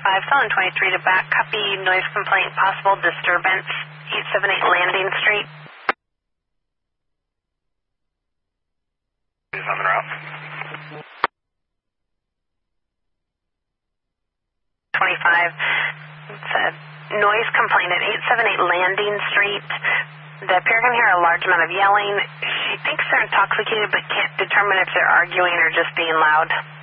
723 to back, copy noise complaint, possible disturbance, 878 Landing Street. Is on the route. 25, it's a noise complaint at 878 Landing Street. The pair can hear a large amount of yelling. She thinks they're intoxicated but can't determine if they're arguing or just being loud.